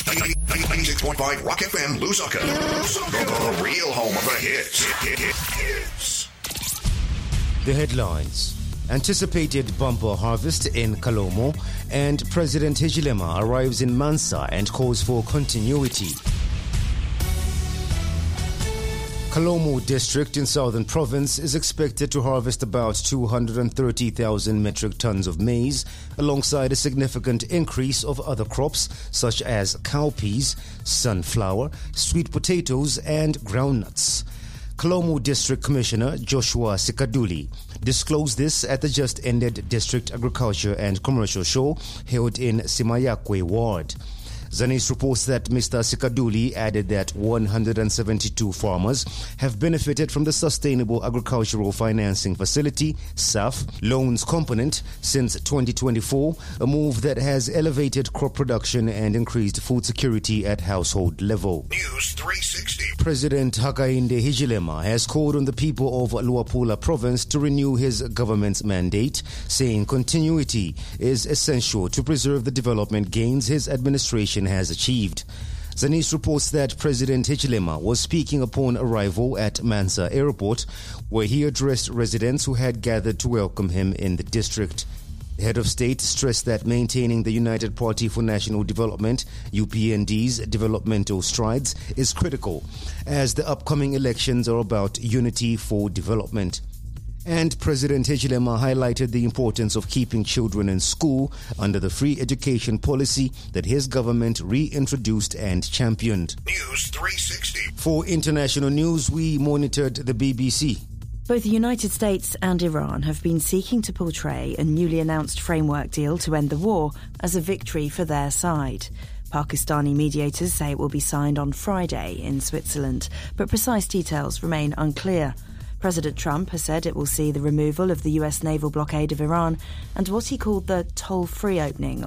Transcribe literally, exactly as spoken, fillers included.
ninety-six point five Rock F M, Lusaka. The real home of the hits. hits. The headlines. Anticipated bumper harvest in Kalomo, and President Hichilema arrives in Mansa and calls for continuity. Kalomo district in Southern Province is expected to harvest about two hundred thirty thousand metric tons of maize, alongside a significant increase of other crops such as cowpeas, sunflower, sweet potatoes, and groundnuts. Kalomo District Commissioner Joshua Sikaduli disclosed this at the just-ended District Agriculture and Commercial Show held in Simayakwe Ward. Zanis reports that Mister Sikaduli added that one hundred seventy-two farmers have benefited from the Sustainable Agricultural Financing Facility, S A F, loans component since twenty twenty-four, a move that has elevated crop production and increased food security at household level. News three sixty. President Hakainde Hichilema has called on the people of Luapula Province to renew his government's mandate, saying continuity is essential to preserve the development gains his administration has achieved. Zanis reports that President Hichilema was speaking upon arrival at Mansa Airport, where he addressed residents who had gathered to welcome him in the district. The head of state stressed that maintaining the United Party for National Development, U P N D's developmental strides is critical, as the upcoming elections are about unity for development. And President Hichilema highlighted the importance of keeping children in school under the free education policy that his government reintroduced and championed. News three sixty. For international news, we monitored the B B C. Both the United States and Iran have been seeking to portray a newly announced framework deal to end the war as a victory for their side. Pakistani mediators say it will be signed on Friday in Switzerland, but precise details remain unclear. President Trump has said it will see the removal of the U S naval blockade of Iran and what he called the toll-free opening